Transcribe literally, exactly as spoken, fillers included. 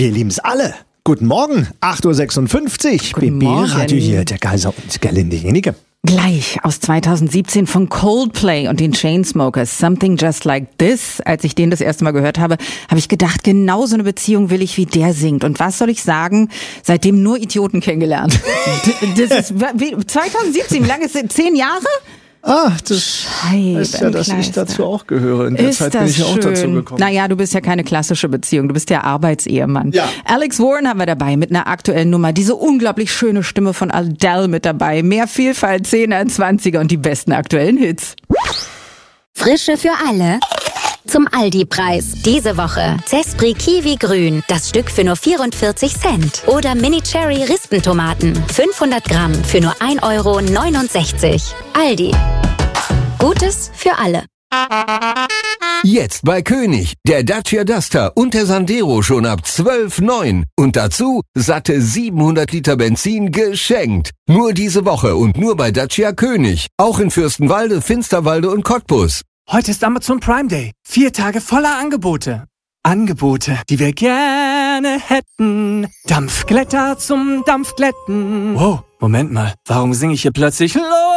wir lieben's alle. Guten Morgen, acht Uhr sechsundfünfzig. Guten B B Morgen. Radio hier, der Kaiser und Gerlinde Jenige. Gleich aus zweitausendsiebzehn von Coldplay und den Chainsmokers, Something Just Like This. Als ich den das erste Mal gehört habe, habe ich gedacht, genau so eine Beziehung will ich, wie der singt. Und was soll ich sagen? Seitdem nur Idioten kennengelernt. Das ist wie, zweitausendsiebzehn, wie lange ist es? Zehn Jahre? Ah, das heißt ja, dass ich dazu auch gehöre. In der Ist Zeit bin das ich auch schön. dazu gekommen. Naja, du bist ja keine klassische Beziehung, du bist der Arbeitsehemann. Ja. Alex Warren haben wir dabei mit einer aktuellen Nummer. Diese unglaublich schöne Stimme von Adele mit dabei. Mehr Vielfalt, zehner, zwanziger und die besten aktuellen Hits. Frische für alle. Zum Aldi-Preis. Diese Woche Zespri Kiwi Grün. Das Stück für nur vierundvierzig Cent. Oder Mini Cherry Rispentomaten. fünfhundert Gramm für nur ein Euro neunundsechzig. Aldi. Gutes für alle. Jetzt bei König, der Dacia Duster und der Sandero schon ab zwölf Komma neun. Und dazu satte siebenhundert Liter Benzin geschenkt. Nur diese Woche und nur bei Dacia König. Auch in Fürstenwalde, Finsterwalde und Cottbus. Heute ist Amazon Prime Day. Vier Tage voller Angebote. Angebote, die wir gerne hätten. Dampfglätter zum Dampfglätten. Wow, Moment mal. Warum singe ich hier plötzlich Los?